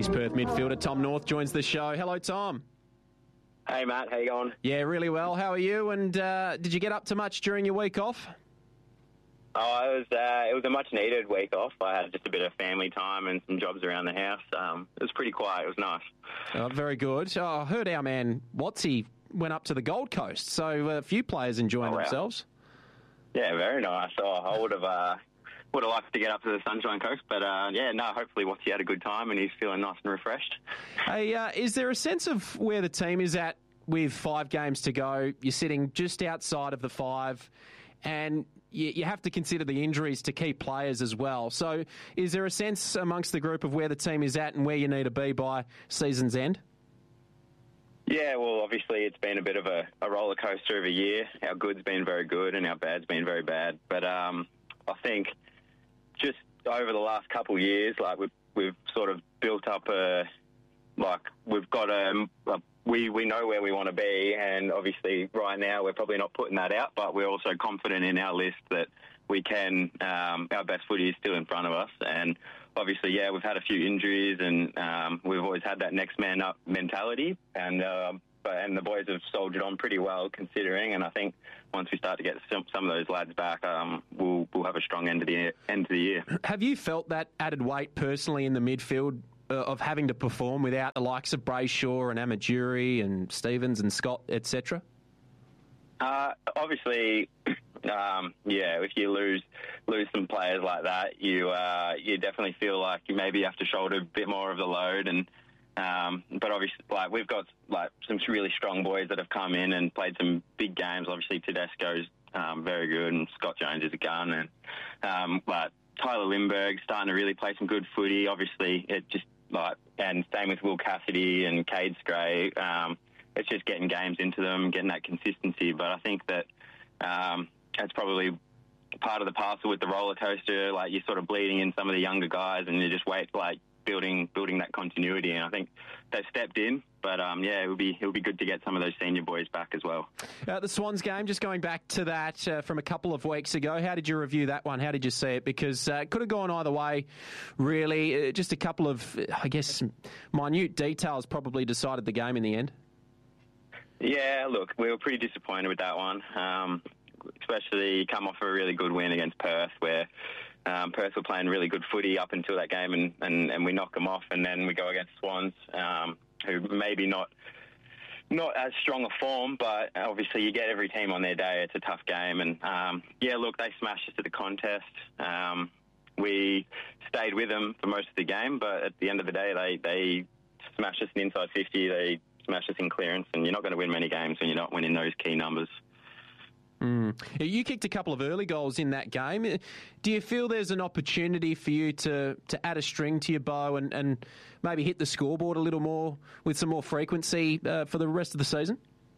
East Perth midfielder Tom North joins the show. Hello, Tom. Hey, Matt. How you going? Yeah, really well. How are you? And did you get up to much during your week off? Oh, it was a much-needed week off. I had just a bit of family time and some jobs around the house. It was pretty quiet. It was nice. Oh, very good. Oh, I heard our man Watsy went up to the Gold Coast, so a few players enjoying themselves. Yeah, very nice. Oh, I would have liked to get up to the Sunshine Coast, but hopefully Watsy had a good time and he's feeling nice and refreshed. Hey, is there a sense of where the team is at with 5 games to go? You're sitting just outside of the 5, and you have to consider the injuries to key players as well. So is there a sense amongst the group of where the team is at and where you need to be by season's end? Yeah, well, obviously it's been a bit of a roller coaster of a year. Our good's been very good and our bad's been very bad. But I think just over the last couple of years, like we've sort of built up we've got we know where we want to be, and obviously right now we're probably not putting that out, but we're also confident in our list that we can. Our best footy is still in front of us, and obviously, we've had a few injuries, and we've always had that next man up mentality, and the boys have soldiered on pretty well considering, and I think once we start to get some of those lads back, we'll have a strong end of the year. Have you felt that added weight personally in the midfield of having to perform without the likes of Brayshaw and Amaduri and Stevens and Scott, etc.? Obviously, if you lose some players like that, you definitely feel like you maybe have to shoulder a bit more of the load. And but obviously, we've got some really strong boys that have come in and played some big games. Obviously, Tedesco's very good, and Scott Jones is a gun, and but Tyler Lindbergh's starting to really play some good footy. Obviously, it just and same with Will Cassidy and Cade Scray. It's just getting games into them, getting that consistency. But I think that that's probably part of the parcel with the roller coaster. Like, you're sort of bleeding in some of the younger guys, and you just building that continuity. And I think they've stepped in. But it would be good to get some of those senior boys back as well. The Swans game, just going back to that from a couple of weeks ago, how did you review that one? How did you see it? Because it could have gone either way, really. Just a couple of, I guess, minute details probably decided the game in the end. Yeah, look, we were pretty disappointed with that one, especially come off a really good win against Perth, where Perth were playing really good footy up until that game, and we knock them off, and then we go against Swans, who maybe not as strong a form, but obviously you get every team on their day. It's a tough game, and they smashed us at the contest. We stayed with them for most of the game, but at the end of the day, they smashed us in inside 50. They smashed us in clearance, and you're not going to win many games when you're not winning those key numbers. You kicked a couple of early goals in that game. Do you feel there's an opportunity for you to add a string to your bow and maybe hit the scoreboard a little more with some more frequency for the rest of the season?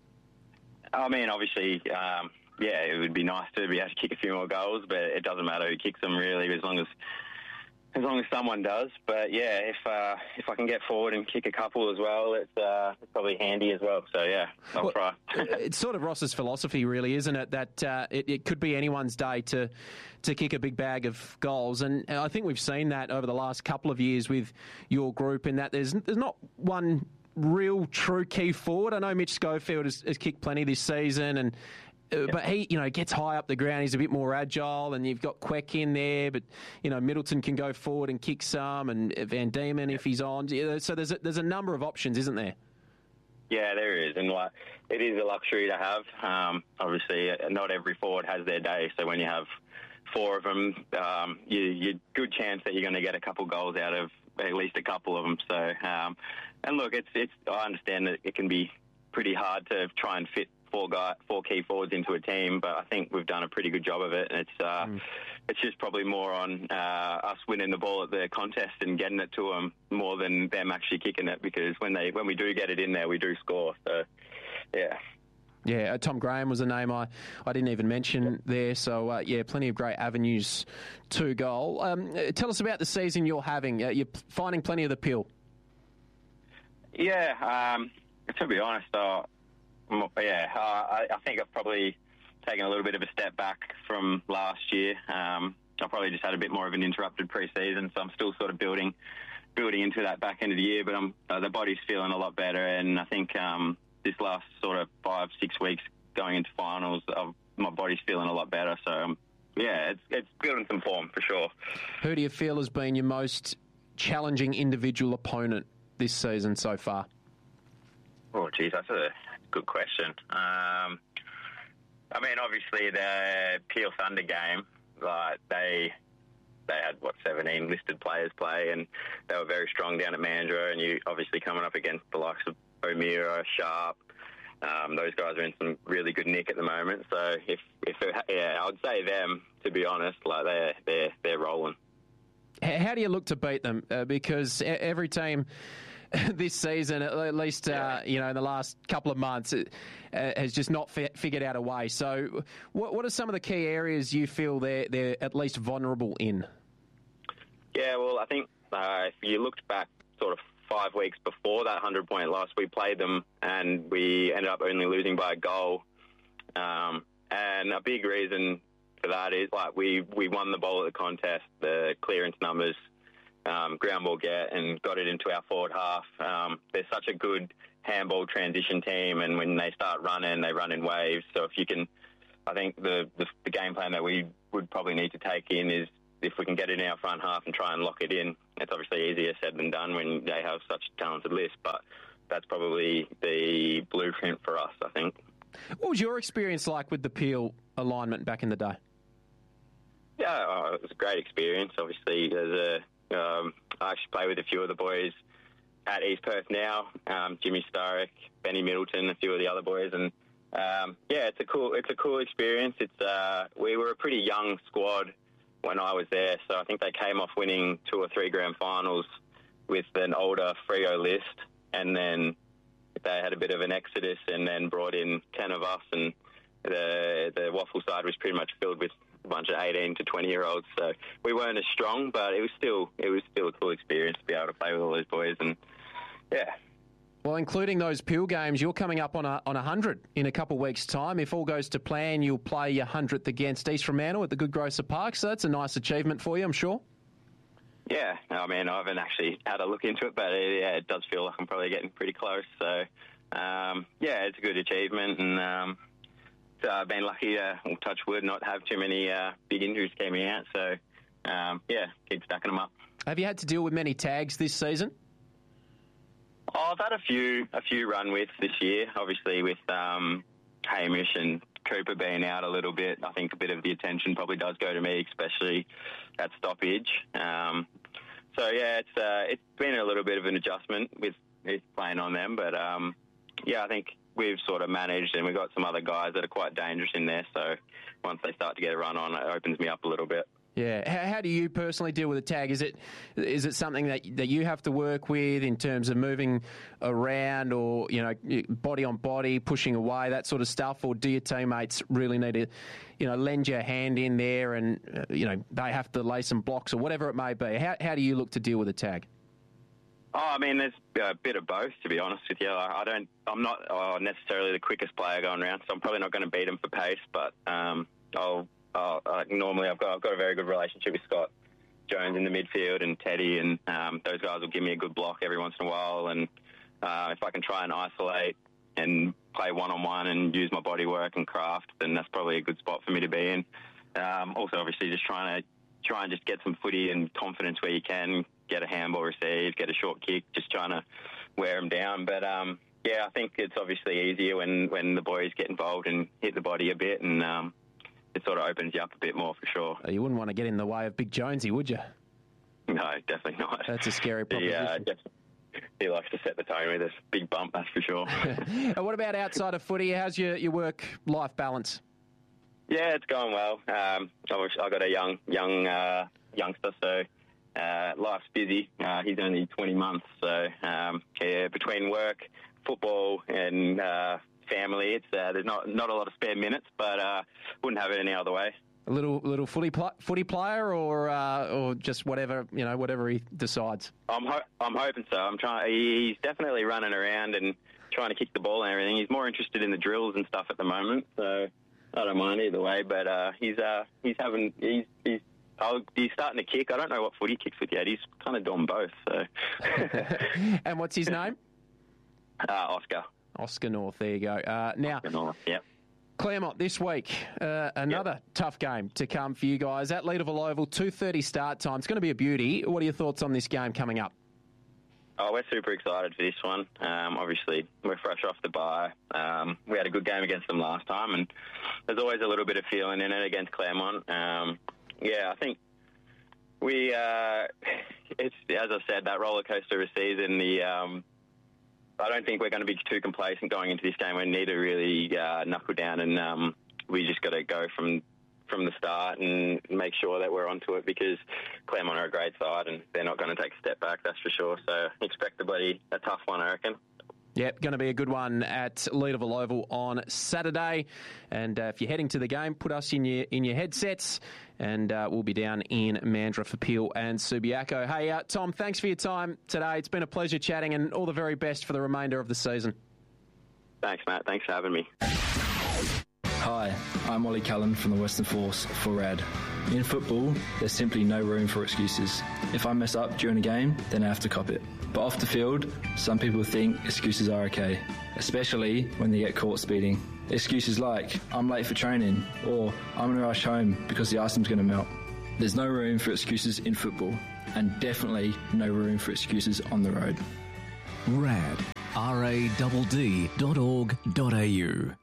I mean, obviously, it would be nice to be able to kick a few more goals, but it doesn't matter who kicks them, really, as long as someone does. But if I can get forward and kick a couple as well, it's probably handy as well. So I'll try. It's sort of Ross's philosophy, really, isn't it? That it could be anyone's day to kick a big bag of goals, and I think we've seen that over the last couple of years with your group. In that there's not one real true key forward. I know Mitch Schofield has kicked plenty this season, and. But he, gets high up the ground. He's a bit more agile, and you've got Queck in there. But Middleton can go forward and kick some, and Van Diemen if he's on. So there's a number of options, isn't there? Yeah, there is, and it is a luxury to have. Obviously, not every forward has their day. So when you have 4 of them, you're good chance that you're going to get a couple goals out of at least a couple of them. So, and look, it's I understand that it can be pretty hard to try and fit 4 key forwards into a team, but I think we've done a pretty good job of it. And it's just probably more on us winning the ball at the contest and getting it to them more than them actually kicking it, because when we do get it in there, we do score. So, yeah. Yeah, Tom Graham was a name I didn't even mention there. So, plenty of great avenues to goal. Tell us about the season you're having. You're finding plenty of the pill. Yeah, to be honest, I think I've probably taken a little bit of a step back from last year. I probably just had a bit more of an interrupted pre-season, so I'm still sort of building building into that back end of the year, but the body's feeling a lot better, and I think this last sort of 5-6 weeks going into finals, my body's feeling a lot better. So yeah, it's building some form for sure. Who do you feel has been your most challenging individual opponent this season so far? Oh, geez, that's a good question. I mean, obviously the Peel Thunder game, like they had 17 listed players play, and they were very strong down at Mandurah. And you obviously coming up against the likes of O'Meara, Sharp. Those guys are in some really good nick at the moment. So I would say them, to be honest. Like they're rolling. How do you look to beat them? Because every team this season, at least in the last couple of months, has just not figured out a way. So, what are some of the key areas you feel they're at least vulnerable in? Yeah, well, I think if you looked back sort of 5 weeks before that 100-point loss, we played them and we ended up only losing by a goal. And a big reason for that is like we won the ball at the contest, the clearance numbers, ground ball get, and got it into our forward half. They're such a good handball transition team, and when they start running, they run in waves. So if you can, I think the game plan that we would probably need to take in is if we can get it in our front half and try and lock it in. It's obviously easier said than done when they have such a talented list, but that's probably the blueprint for us, I think. What was your experience like with the Peel alignment back in the day? Yeah, it was a great experience. Obviously, I actually play with a few of the boys at East Perth now, Jimmy Starrick, Benny Middleton, a few of the other boys, and it's a cool experience. We were a pretty young squad when I was there, so I think they came off winning 2 or 3 grand finals with an older Freo list, and then they had a bit of an exodus and then brought in 10 of us, and the Waffle side was pretty much filled with a bunch of 18 to 20-year-olds. So we weren't as strong, but it was still a cool experience to be able to play with all those boys, and yeah. Well, including those Peel games, you're coming up on 100 in a couple of weeks' time. If all goes to plan, you'll play your 100th against East Fremantle at the Good Grocer Park, so that's a nice achievement for you, I'm sure. Yeah, I mean, I haven't actually had a look into it, but it does feel like I'm probably getting pretty close. So, it's a good achievement, and I've been lucky to, touch wood, not have too many big injuries coming out. So, keep stacking them up. Have you had to deal with many tags this season? Oh, I've had a few run with this year, obviously with Hamish and Cooper being out a little bit. I think a bit of the attention probably does go to me, especially at stoppage. It's been a little bit of an adjustment with playing on them, but I think we've sort of managed, and we've got some other guys that are quite dangerous in there. So once they start to get a run on, it opens me up a little bit. Yeah. How do you personally deal with a tag? Is it something that you have to work with in terms of moving around, or body on body, pushing away, that sort of stuff, or do your teammates really need to lend you a hand in there, and they have to lay some blocks or whatever it may be? How do you look to deal with a tag? Oh, I mean, there's a bit of both, to be honest with you. I'm not necessarily the quickest player going around, so I'm probably not going to beat him for pace, but normally I've got a very good relationship with Scott Jones in the midfield and Teddy, and those guys will give me a good block every once in a while, and if I can try and isolate and play one-on-one and use my body work and craft, then that's probably a good spot for me to be in. Also, obviously, just try and just get some footy and confidence where you can, get a handball received, get a short kick, just trying to wear them down. But, I think it's obviously easier when the boys get involved and hit the body a bit, and it sort of opens you up a bit more, for sure. You wouldn't want to get in the way of Big Jonesy, would you? No, definitely not. That's a scary proposition. He likes to set the tone with a big bump, that's for sure. What about outside of footy? How's your work-life balance? Yeah, it's going well. I've got a young youngster, so life's busy. He's only 20 months, so between work, football, and family, it's there's not a lot of spare minutes, but wouldn't have it any other way. A little footy player, or just whatever he decides. I'm hoping so. He's definitely running around and trying to kick the ball and everything. He's more interested in the drills and stuff at the moment, so I don't mind either way. But he's he's starting to kick. I don't know what foot he kicks with yet. He's kind of doing both. So. And what's his name? Oscar. Oscar North. There you go. Now, Oscar North, yep. Claremont this week, another tough game to come for you guys at Leederville Oval, 2:30 start time. It's going to be a beauty. What are your thoughts on this game coming up? Oh, we're super excited for this one. Obviously, we're fresh off the bye. We had a good game against them last time, and there's always a little bit of feeling in it against Claremont. I think it's, as I said, that roller coaster of a season. I don't think we're going to be too complacent going into this game. We need to really knuckle down, and we just got to go from the start and make sure that we're onto it, because Claremont are a great side and they're not going to take a step back, that's for sure. So expect a tough one, I reckon. Yep, going to be a good one at Leederville Oval on Saturday. And if you're heading to the game, put us in your headsets, and we'll be down in Mandurah for Peel and Subiaco. Hey, Tom, thanks for your time today. It's been a pleasure chatting, and all the very best for the remainder of the season. Thanks, Matt. Thanks for having me. Hi, I'm Ollie Cullen from the Western Force for RAD. In football, there's simply no room for excuses. If I mess up during a game, then I have to cop it. But off the field, some people think excuses are okay, especially when they get caught speeding. Excuses like, I'm late for training, or I'm going to rush home because the ice cream's going to melt. There's no room for excuses in football, and definitely no room for excuses on the road. RAD, radd.org.au.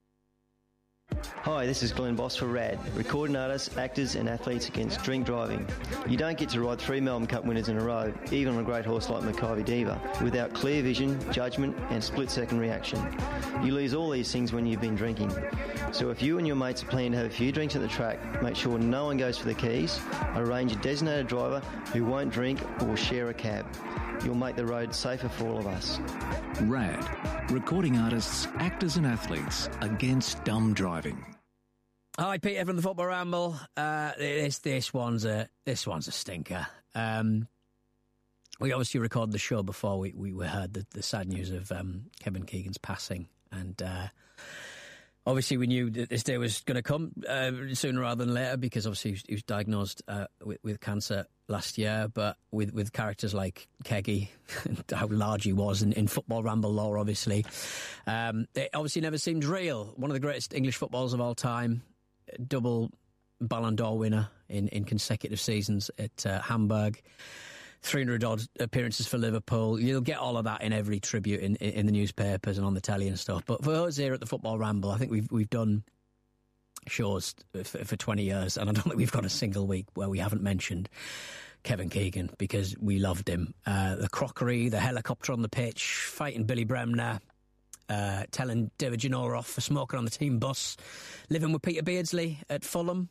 Hi, this is Glenn Boss for RAD, recording artists, actors and athletes against drink driving. You don't get to ride 3 Melbourne Cup winners in a row, even on a great horse like Makybe Diva, without clear vision, judgment and split-second reaction. You lose all these things when you've been drinking. So if you and your mates are planning to have a few drinks at the track, make sure no one goes for the keys, arrange a designated driver who won't drink or share a cab. You'll make the road safer for all of us. RAD, recording artists, actors and athletes against dumb driving. Hi, Peter from the Football Ramble. This one's a stinker. We obviously recorded the show before we heard the sad news of Kevin Keegan's passing, and obviously we knew that this day was going to come sooner rather than later, because obviously he was diagnosed with cancer last year, but with characters like Keggy, how large he was in Football Ramble lore, obviously. It obviously never seemed real. One of the greatest English footballers of all time, double Ballon d'Or winner in consecutive seasons at Hamburg, 300-odd appearances for Liverpool. You'll get all of that in every tribute in the newspapers and on the telly and stuff. But for us here at the Football Ramble, I think we've done shows for 20 years, and I don't think we've got a single week where we haven't mentioned Kevin Keegan, because we loved him. The crockery, the helicopter on the pitch, fighting Billy Bremner, telling David Ginola off for smoking on the team bus, living with Peter Beardsley at Fulham,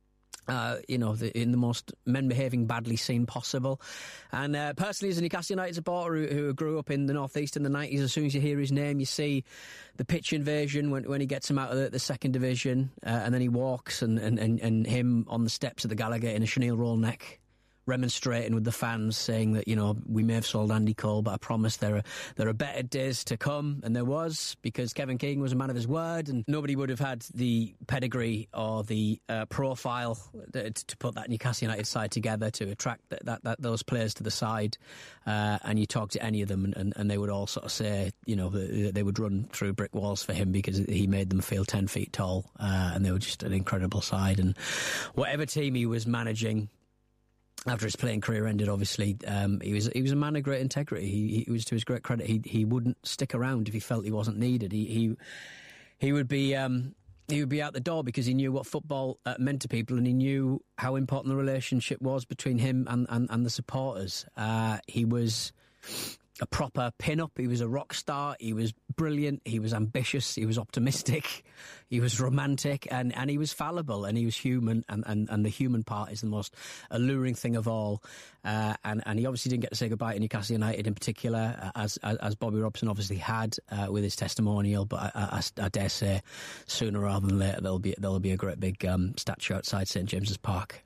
in the most men-behaving badly scene possible. And personally, as a Newcastle United supporter who grew up in the North East in the 90s, as soon as you hear his name, you see the pitch invasion when he gets him out of the second division, and then he walks, and him on the steps of the Gallagher in a chenille roll neck, remonstrating with the fans, saying that, we may have sold Andy Cole, but I promise there are better days to come. And there was, because Kevin Keegan was a man of his word, and nobody would have had the pedigree or the profile to put that Newcastle United side together to attract those players to the side. And you talk to any of them, and they would all sort of say, they would run through brick walls for him, because he made them feel 10 feet tall, and they were just an incredible side. And whatever team he was managing after his playing career ended, obviously, he was a man of great integrity. He was, to his great credit, he wouldn't stick around if he felt he wasn't needed. He would be out the door, because he knew what football meant to people, and he knew how important the relationship was between him and the supporters. He was a proper pin-up. He was a rock star. He was brilliant. He was ambitious. He was optimistic. He was romantic, and he was fallible, and he was human, and the human part is the most alluring thing of all. And he obviously didn't get to say goodbye to Newcastle United in particular, as Bobby Robson obviously had with his testimonial. But I dare say, sooner rather than later, there'll be a great big statue outside St James's Park.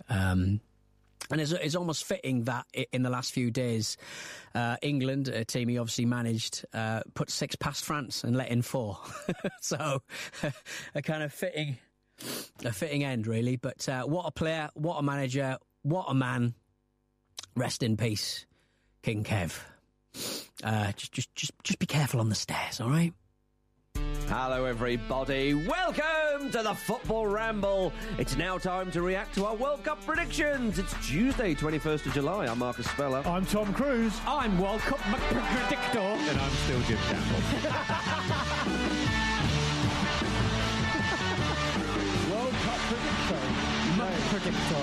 And it's almost fitting that in the last few days, England, a team he obviously managed, put 6 past France and let in 4. So a kind of fitting a fitting end, really. But what a player, what a manager, what a man. Rest in peace, King Kev. Just be careful on the stairs, all right? Hello, everybody. Welcome to the Football Ramble. It's now time to react to our World Cup predictions. It's Tuesday, 21st of July. I'm Marcus Speller. I'm Tom Cruise. I'm World Cup predictor. And I'm still Jim Campbell. World Cup predictor.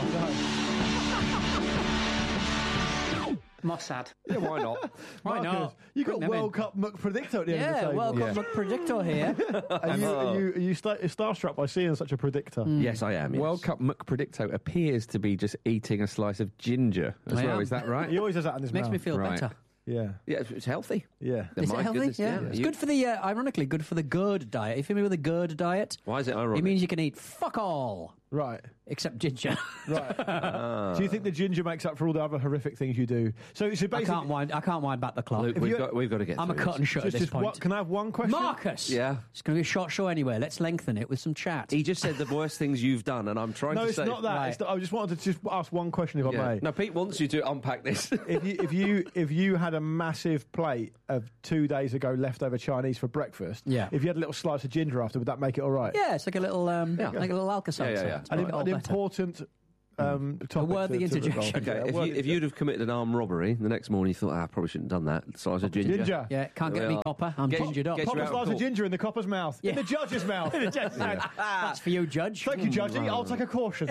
Mossad. Yeah, why not? Why not? You got Bring them World in. Cup Muck Predictor at the end of the table. World Cup predictor here. Are you starstruck by seeing such a predictor? Yes, I am. Yes. World Cup Muck Predicto appears to be just eating a slice of ginger as well. Is that right? He always does that in his Makes mouth. me feel Right. better. Yeah. Yeah, it's healthy. Yeah. Is it My healthy? goodness, Yeah. It's good for the, ironically, good for the GERD diet. Are you familiar with the GERD diet? Why is it ironic? It means you can eat fuck all, Right. except ginger. Right. Do you think the ginger makes up for all the other horrific things you do? So basically, I can't wind back the clock. Luke, we've got to get I'm a through cut this. and shut at this point. can I have one question? Marcus! Yeah. It's going to be a short show anyway. Let's lengthen it with some chat. He just said the worst things you've done, and I'm trying No, to it's say... not that. Right. It's I just wanted to ask one question, if I Yeah. may. No, Pete wants you to unpack this. If you had a massive plate of 2 days ago leftover Chinese for breakfast, Yeah. if you had a little slice of ginger after, would that make it all right? Yeah, it's like a little, like a little Alka-Seltzer. Yeah. It's make it all An better. important topic. A worthy interjection. Okay, Yeah, if you'd have committed an armed robbery, the next morning you thought, I probably shouldn't have done that. Slice of ginger. Ginger. Yeah, can't There get we me are. copper. I'm Get- gingered up. get Pop you a out of slice of court. ginger in the copper's mouth. Yeah. In the judge's mouth. That's for you, Judge. Thank you, Judgy. I'll take a caution.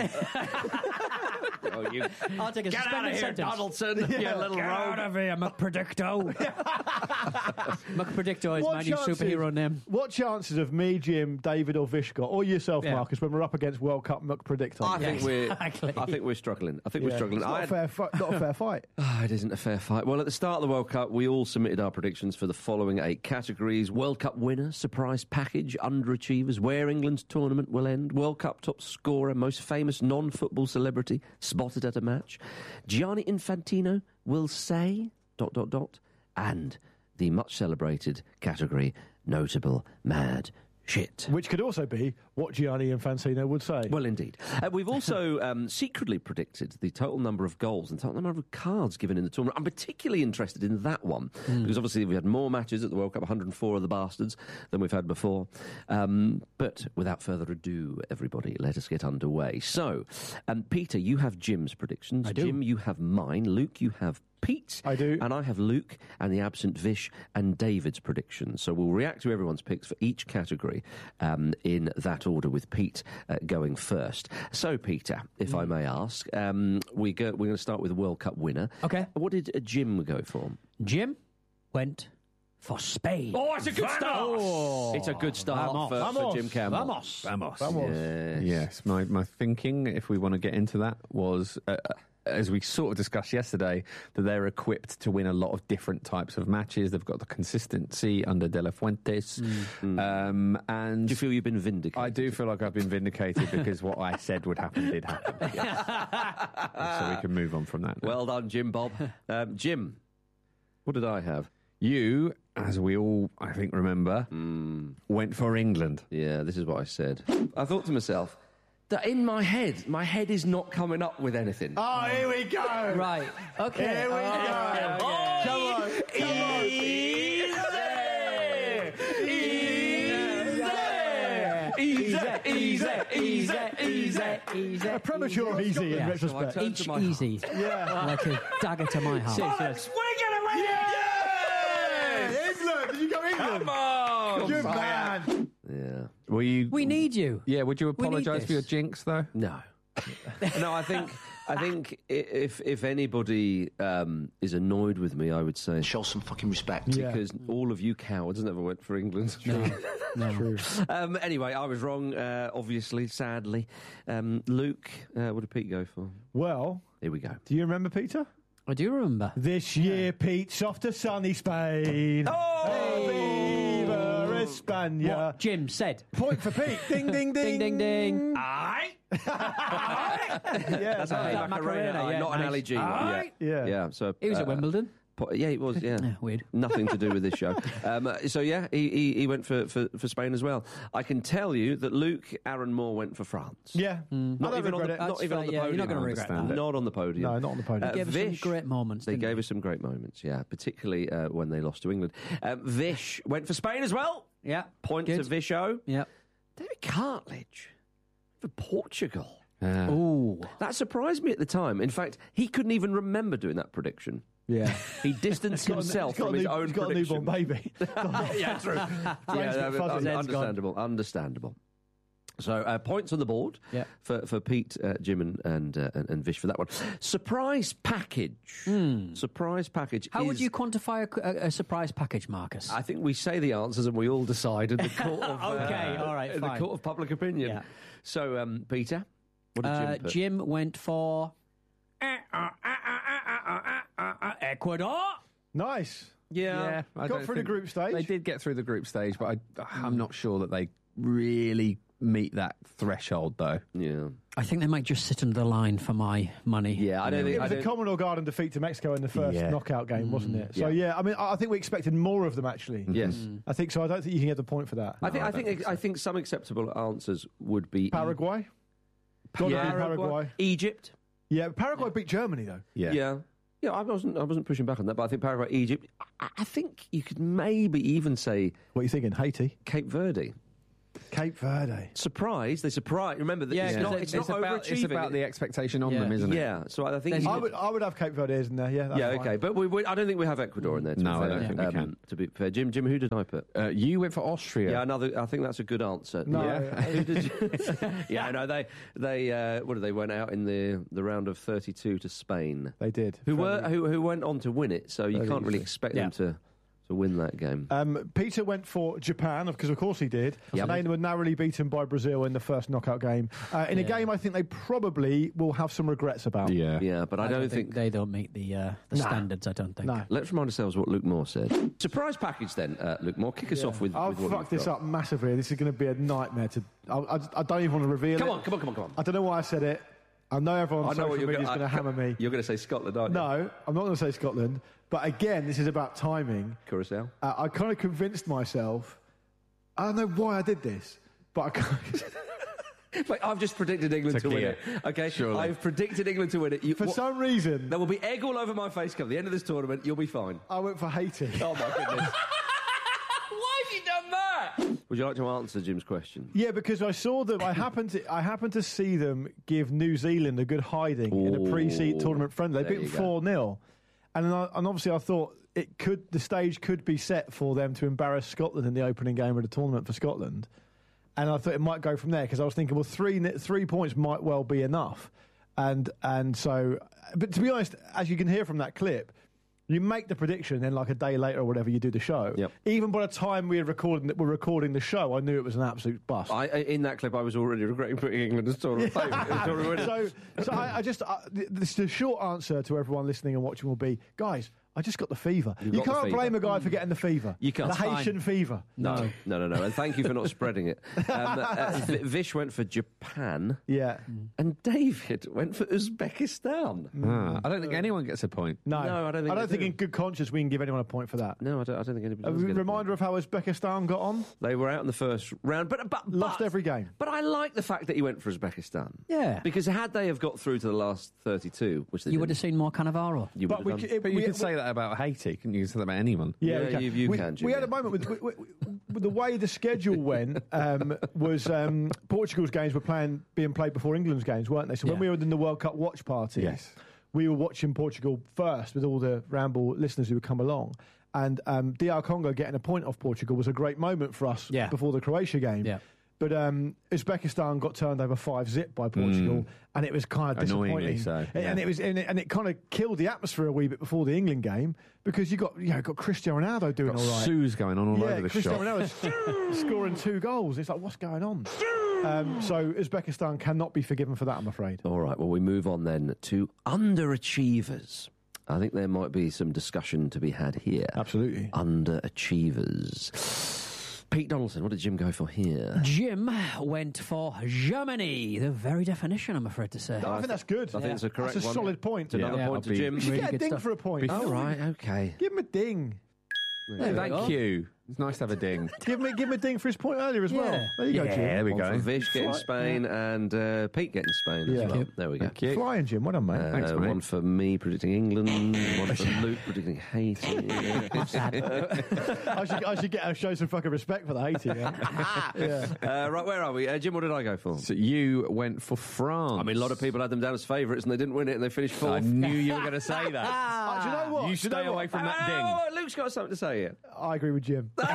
Oh, you... I'll take a Get out of suspended here, sentence. Donaldson, you little Get out rogue. of here, McPredicto. McPredicto is my new superhero name. What chances of me, Jim, David, or Vish got, or yourself, Yeah. Marcus, when we're up against World Cup Muck Predictor? I think exactly. we're struggling. We're struggling. It's not a fair fight. It isn't a fair fight. Well, at the start of the World Cup, we all submitted our predictions for the following 8 categories: World Cup winner, surprise package, underachievers, where England's tournament will end, World Cup top scorer, most famous non-football celebrity spotted at a match, Gianni Infantino will say ... and the much celebrated category, notable mad shit. Which could also be what Gianni Infantino would say. Well, indeed. We've also secretly predicted the total number of goals and total number of cards given in the tournament. I'm particularly interested in that one because obviously we had more matches at the World Cup, 104 of the bastards, than we've had before. But without further ado, everybody, let us get underway. So, Peter, you have Jim's predictions. I do. Jim, you have mine. Luke, you have Pete. I do. And I have Luke and the absent Vish and David's predictions. So we'll react to everyone's picks for each category in that order, with Pete going first. So, Peter, if I may ask, we're going to start with the World Cup winner. Okay. What did Jim go for? Jim went for Spain. Oh, it's a good start. It's a good start for Jim Campbell. Vamos. Yes. Yes, my thinking, if we want to get into that, was... as we sort of discussed yesterday, that they're equipped to win a lot of different types of matches. They've got the consistency under De La Fuentes. And Do you feel you've been vindicated? I do feel like I've been vindicated because what I said would happen did happen. Yes. So we can move on from that now. Well done, Jim Bob. Jim, what did I have? You, as we all, I think, remember, went for England. Yeah, this is what I said. I thought to myself that in my head is not coming up with anything. Oh, here we go. Right. Okay. Here we go. Oh, Come on. Easy. A premature easy in Yeah. retrospect. So I Each to my easy. Yeah. Like a dagger to my heart. England! Did you go England? Come on! Good man. Yeah. Were you? We need you. Yeah. Would you We need apologise for your this. jinx though? No. No, I think if anybody is annoyed with me, I would say Show some fucking respect. Yeah. because all of you cowards never went for England. No. True. Anyway, I was wrong, obviously, sadly. Luke, what did Pete go for? Well, Here we go. do you remember, Peter? I do remember. This year, Pete, soft to sunny Spain. Oh! Viva España. What Jim said. Point for Pete. Ding, ding, ding. Ding, ding, ding. Yeah, That's that a Macarena, Macarena, yeah, not an nice. Ali G. Aye. Yeah. Yeah. So He was at Wimbledon. Yeah, it was. Yeah, weird. Nothing to do with this show. So yeah, he went for Spain as well. I can tell you that Luke Aaron Moore went for France. Yeah, not even on the podium. You're not going to regret that. Not on the podium. No, not on the podium. They gave us Vish, some great moments. They gave us some great moments. Yeah, particularly when they lost to England. Vish went for Spain as well. Yeah, point to Visho. Yeah, David Cartledge for Portugal. Ooh, that surprised me at the time. In fact, he couldn't even remember doing that prediction. Yeah, he distanced himself from his own prediction. He's got a newborn baby. Yeah, true. Understandable. So points on the board for Pete, Jim, and Vish for that one. Surprise package. Surprise package. How would you quantify a surprise package, Marcus? I think we say the answers and we all decide in the court of okay, all right, in fine. the court of public opinion. Yeah. So, Peter, what did Jim put? Jim went for Ecuador. Nice. Yeah, got through the group stage. They did get through the group stage, but I'm not sure that they really meet that threshold, though. Yeah, I think they might just sit under the line for my money. Yeah, I don't think it was a Commodore Garden defeat to Mexico in the first knockout game, wasn't it? So I mean, I think we expected more of them actually. Yes, I think so. I don't think you can get the point for that. I think some acceptable answers would be Paraguay. Paraguay. Egypt. Yeah, Paraguay beat Germany though. Yeah, I wasn't pushing back on that, but I think Paraguay, Egypt. I think you could maybe even say. What are you thinking? Haiti, Cape Verde. Cape Verde. Surprise! They surprise. Remember that it's not overachieving. It's about the expectation on them, isn't it? Yeah. So I think I would have Cape Verde in there. Yeah. Yeah. Okay. But I don't think we have Ecuador in there. No, I don't think we can. To be fair, Jim, who did I put? You went for Austria. Yeah. I think that's a good answer. No. Yeah. No. They what did they went out in the round of 32 to Spain. They did. Who went on to win it? So you can't really expect them to win that game. Peter went for Japan, because of course he did. Yep. They were narrowly beaten by Brazil in the first knockout game. In a game I think they probably will have some regrets about. Yeah, but I don't think they don't meet the standards, I don't think. No. Let's remind ourselves what Luke Moore said. Surprise package then, Luke Moore. Kick us off with I'll what fuck this up massively. This is going to be a nightmare. I don't even want to reveal it. Come on. I don't know why I said it. I know everyone on social media is going to hammer me. You're going to say Scotland, aren't you? No, I'm not going to say Scotland. But again, this is about timing. Curacao? I kind of convinced myself. I don't know why I did this, but I've just predicted England to win it. Okay, surely. I've predicted England to win it. For some reason, there will be egg all over my face come the end of this tournament. You'll be fine. I went for Haiti. Oh my goodness. Why have you done that? Would you like to answer Jim's question? Yeah, because I saw them. I happened to see them give New Zealand a good hiding in a pre-seed tournament friendly. They beat them 4-0. And obviously I thought the stage could be set for them to embarrass Scotland in the opening game of the tournament for Scotland. And I thought it might go from there, because I was thinking, well, 3 points might well be enough. And so, but to be honest, as you can hear from that clip, you make the prediction, then like a day later or whatever, you do the show. Yep. Even by the time we're recording the show, I knew it was an absolute bust. In that clip, I was already regretting putting England as tournament favourite. The short answer to everyone listening and watching will be, guys, I just got the fever. You can't blame a guy for getting the fever. You can't. The Haitian fever. No. And thank you for not spreading it. Vish went for Japan. Yeah. And David went for Uzbekistan. I don't think anyone gets a point. No, I don't think in good conscience we can give anyone a point for that. No, I don't think anybody A does get a reminder of how Uzbekistan got on? They were out in the first round, but lost every game. But I like the fact that he went for Uzbekistan. Yeah. Because had they have got through to the last 32, which they you would have seen more Cannavaro. But you could say that about Haiti, couldn't you? Say that about anyone. Yeah, you can. We had a moment with the way the schedule went was Portugal's games were being played before England's games, weren't they? So when we were in the World Cup watch party, we were watching Portugal first with all the Ramble listeners who would come along. And DR Congo getting a point off Portugal was a great moment for us before the Croatia game. Yeah. But Uzbekistan got turned over 5-0 by Portugal, and it was kind of disappointing. So, and it kind of killed the atmosphere a wee bit before the England game, because you got Cristiano Ronaldo doing all right. Sue's going on all over the Cristiano shop. Ronaldo's scoring 2 goals. It's like, what's going on? So Uzbekistan cannot be forgiven for that, I'm afraid. All right, well, we move on then to underachievers. I think there might be some discussion to be had here. Absolutely. Underachievers. Pete Donaldson, what did Jim go for here? Jim went for Germany. The very definition, I'm afraid to say. I think that's good. I think it's a correct That's a one. solid point. Another point to Jim. You should get a good ding stuff. for a point. Oh, right, okay. Give him a ding. Thank you. It's nice to have a ding. Give him a ding for his point earlier as well. There you go, Jim. There we One go. for Vish getting Spain and Pete getting Spain as well. There we go. Thank you. Flying, Jim. Well done, mate. Thanks, mate. One for me predicting England, one for Luke predicting Haiti. I should show some fucking respect for the Haiti. Yeah. Right, where are we? Jim, what did I go for? So you went for France. I mean, a lot of people had them down as favourites and they didn't win it and they finished fourth. I knew you were going to say that. Do you know what? You stay away from that ding. Oh, Luke's got something to say here. I agree with Jim. No.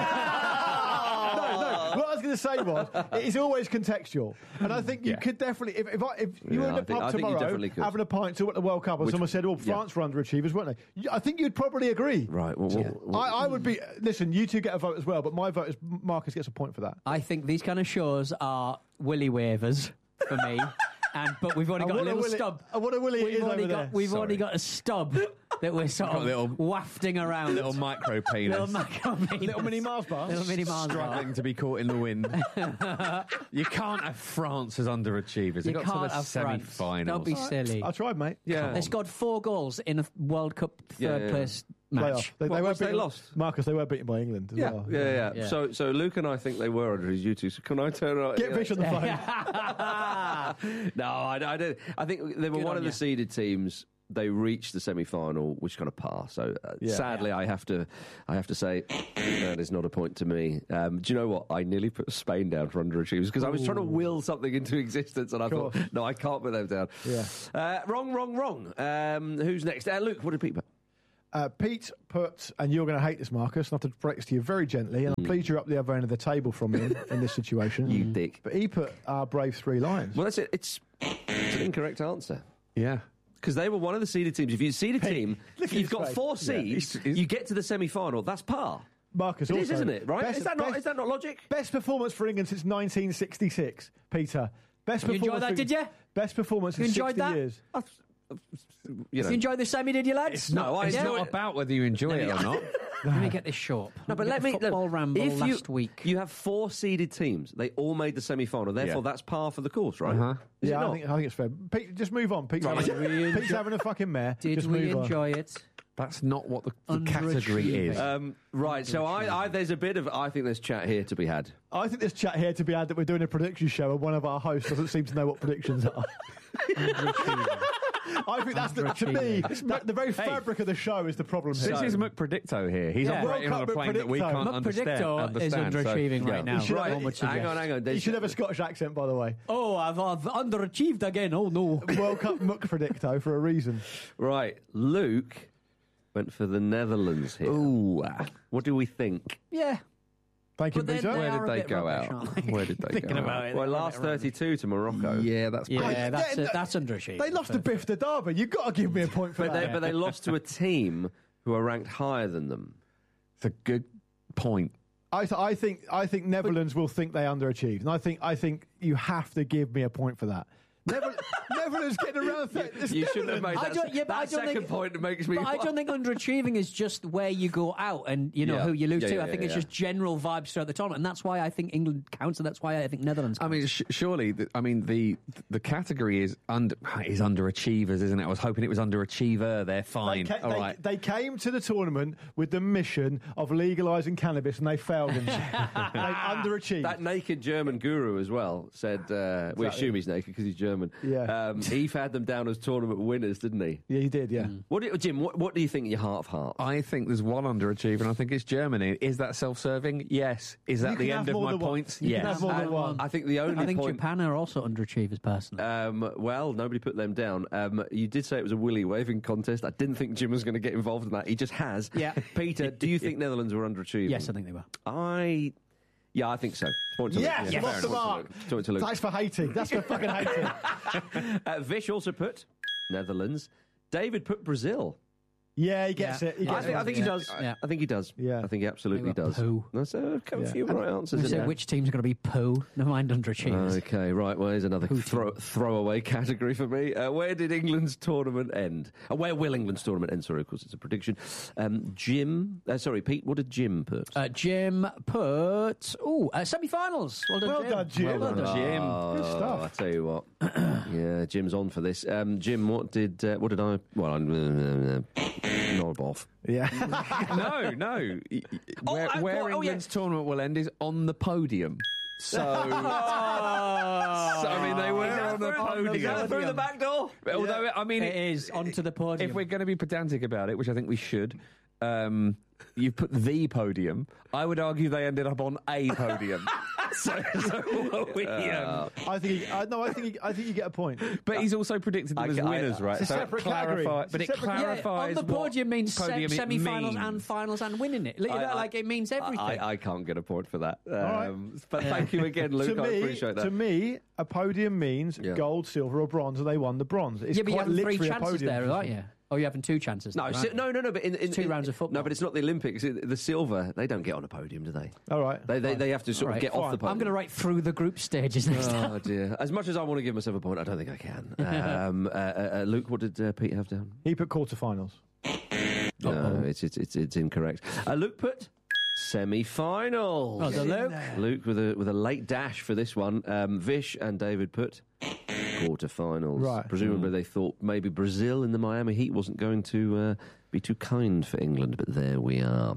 What I was going to say was, it is always contextual, and I think you could definitely, if you were in the pub tomorrow having a pint at the World Cup, and someone said, "Oh, France were underachievers, weren't they?" I think you'd probably agree. Right. Well, I would be. Listen, you two get a vote as well, but my vote is Marcus gets a point for that. I think these kind of shows are willy waivers for me. But we've only got a little stub. What a willy it is over there. We've only got a stub that we're sort of wafting around. Little micro penis. Little mini Mars bar. Little mini Mars bar. Struggling to be caught in the wind. You can't have France as underachievers. You They got can't to the have France. semi-finals. Don't be silly. I tried, mate. Yeah. They scored 4 goals in a World Cup third place match. Playoff. They lost. Marcus, they were beaten by England as well. Yeah. So Luke and I think they were under his YouTube. So can I turn around? Get Vish on the phone. No, I don't. I think they were one of the seeded teams. They reached the semi-final, which kind of passed. So sadly, I have to say that is not a point to me. Do you know what? I nearly put Spain down for underachievers because I was trying to will something into existence, and I thought, no, I can't put them down. Yeah. Wrong. Who's next? Luke, what did Pete put? Pete put, and you're going to hate this, Marcus, and I have to break this to you very gently, and I'm pleased you're up the other end of the table from me in this situation. You dick. But he put our brave 3 Lions. Well, that's it. It's an incorrect answer. Yeah. Because they were one of the seeded teams. If you seed a team, you've got 4 seeds, you get to the semi-final, that's par. Marcus, It also, is, isn't it? Right? Is that not logic? Best performance for England since 1966, Peter. Best You performance. enjoyed that, did you? Best performance in You enjoyed 60 that? years. You know. You enjoyed the semi, did you, lads? It's not about whether you enjoy it or not. Let me get this short. No, but let me. Football ramble if last week. You have 4 seeded teams. They all made the semi-final. Therefore, that's par for the course, right? Uh-huh. Is it Yeah, not? I think it's fair. Pete, just move on. Pete's having a fucking mare. Did just we move on. enjoy it? That's not what the category is. Right. So I there's a bit of. I think there's chat here to be had. I think there's chat here to be had that we're doing a prediction show and one of our hosts doesn't seem to know what predictions are. I think that's to me, the very fabric of the show is the problem here. This is McPredicto here. He's operating on a plane that we can't understand. McPredicto is underachieving right now. Right. Hang on. You should have a Scottish accent, by the way. Oh, I've underachieved again. Oh, no. World Cup McPredicto for a reason. Right. Luke went for the Netherlands here. Ooh. What do we think? Yeah. Thank you, But Peter. Where are did a they bit go rubbish, out? aren't they? Where did they Thinking go about out? it. Well, last 32 to Morocco. Yeah, that's Yeah, that's underachieving. They lost to Biff the Derby. You've got to give me a point for that. But they lost to a team who are ranked higher than them. It's a good point. I think Netherlands will think they underachieved, and I think you have to give me a point for that. Netherlands getting around. You shouldn't have made that second point that makes me. But I don't think underachieving is just where you go out and you know who you lose to. I think it's just general vibes throughout the tournament, and that's why I think England counts, and that's why I think Netherlands counts. I mean, surely, the category is underachievers, isn't it? I was hoping it was underachiever. They're fine. All right. They came to the tournament with the mission of legalising cannabis, and they failed in that. They underachieved. That naked German guru as well said. We assume he's naked because he's German. Yeah. He had them down as tournament winners, didn't he? Yeah, he did. Yeah. Jim? What do you think in your heart of hearts? I think there's one underachiever, and I think it's Germany. Is that self-serving? Yes. Is that the end of my points? You can Yes. have more than one. I think the only I think point. Japan are also underachievers, personally. Well, nobody put them down. You did say it was a willy waving contest. I didn't think Jim was going to get involved in that. He just has. Yeah. Peter, do you think Netherlands were underachieving? Yes, I think they were. Yeah, I think so. Point to Yes, Luke. off the mark. Point to Luke. That's for hating. That's for fucking hating. Vish also put Netherlands. David put Brazil. Yeah, he gets it. I think he does. Yeah. I think he does. Yeah. I think he absolutely does. Poo. That's a few right answers. So which team's going to be poo? Never mind underachievers. Okay, right. Well, here's another throwaway category for me. Where did England's tournament end? Where will England's tournament end? Sorry, of course, it's a prediction. Pete, what did Jim put? Jim put semi-finals. Well done, Jim. Jim. Well done, Jim. Good stuff. I tell you what. Yeah, Jim's on for this. Jim, what did I? Well, knob off. Yeah. No. Where England's tournament will end is on the podium. So, I mean, they were on the podium. Through the back door? Although, I mean... It is onto the podium. If we're going to be pedantic about it, which I think we should, you put the podium. I would argue they ended up on a podium. So we, I think you get a point. But he's also predicted them as winners, right? It's a separate category. But it clarifies on the podium means podium semi-finals and finals and winning it. It means everything. I can't get a point for that. right. But thank you again, Luke. I appreciate that. To me, a podium means gold, silver, or bronze, and they won the bronze. It's but you quite have 3 literally a chances podium. there, aren't you? Oh, you're having 2 chances. No, right? no. But in 2 rounds of football. No, but it's not the Olympics. The silver, they don't get on a podium, do they? All right. They have to sort of get off the podium. I'm going to write through the group stages next time. Oh dear! As much as I want to give myself a point, I don't think I can. Luke, what did Pete have down? He put quarterfinals. No, it's incorrect. Luke put semi-finals. Oh, Luke. Luke with a late dash for this one. Vish and David put quarterfinals. Right. Presumably they thought maybe Brazil in the Miami Heat wasn't going to be too kind for England, but there we are.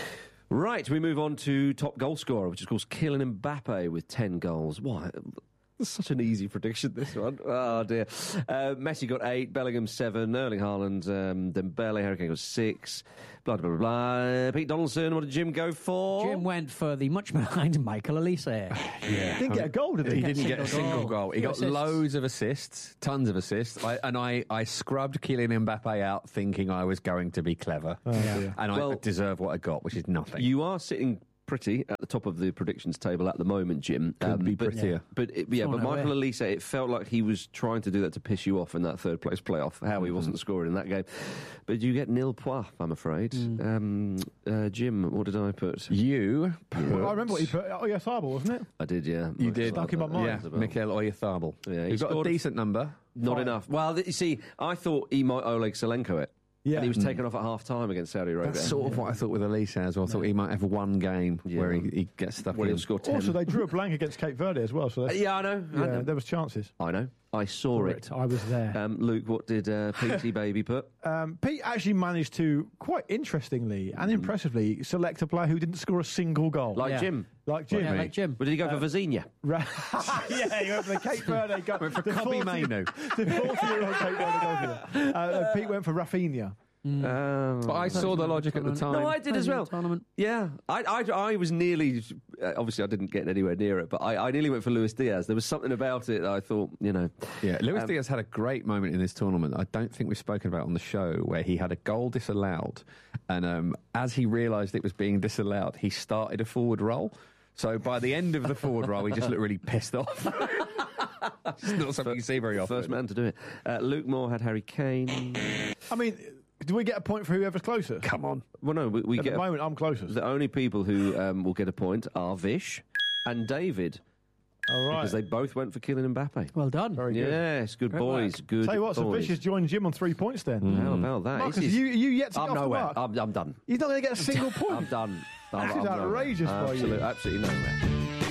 Right, we move on to top goal scorer, which is, of course, Kylian Mbappe with 10 goals. Why? That's such an easy prediction, this one. Oh, dear. Messi got 8, Bellingham 7, Erling Haaland, Dembele, Harry Kane got 6, blah, blah, blah, blah. Pete Donaldson, what did Jim go for? Jim went for the much behind Michael Elise. Yeah. Didn't get a goal, did he? He didn't get a single goal. He got loads of assists, tons of assists. I scrubbed Kylian Mbappe out thinking I was going to be clever. And I deserve what I got, which is nothing. You are sitting pretty at the top of the predictions table at the moment, Jim. Could be prettier. But Michael Elise, it felt like he was trying to do that to piss you off in that third place playoff, how he wasn't scoring in that game. But you get nil points, I'm afraid. Jim, what did I put? You put... Well, I remember what you put. Oyarzabal, wasn't it? I did, yeah. You did. Stuck in my mind. Yeah, Mikel Oyarzabal. Yeah, he got a decent number. Not enough. Well, you see, I thought he might Oleg Salenko it. Yeah. And he was taken off at half-time against Saudi Arabia. That's sort of what I thought with Elise as well. I thought he might have one game where he gets stuck in. He'll score 10. Also, they drew a blank against Cape Verde as well. So I know. There was chances. I know. I saw it. I was there. Luke, what did Petey Baby put? Pete actually managed to, quite interestingly and impressively, select a player who didn't score a single goal. Like Jim. Like Jim. Yeah, like Jim. But did he go for Vazinha? Yeah, he went for the Cape Verde goal. Went for Kobe Mainu. The 40-year-old Cape Verde goalkeeper. Pete went for Rafinha. But I saw the logic at the time. No, I did as well. Tournament. Yeah, I was nearly. Obviously, I didn't get anywhere near it, but I nearly went for Luis Diaz. There was something about it that I thought, Yeah, Luis Diaz had a great moment in this tournament. I don't think we've spoken about on the show, where he had a goal disallowed, and as he realised it was being disallowed, he started a forward roll. So by the end of the forward roll, he just looked really pissed off. It's not something you see very often. First man to do it. Luke Moore had Harry Kane. I mean, do we get a point for whoever's closest? Come on. Well, no, we At get the moment, I'm closest. The only people who will get a point are Vish and David. All right. Because they both went for Kylian Mbappe. Well done. Very good. Yes, good boys. Work. Good Tell you what, so boys. Vish has joined Jim on 3 points then. How about that? Marcus, you yet to get I'm off nowhere. the mark? I'm done. He's not going to get a single point. I'm done. This is outrageous by you. Absolutely nowhere.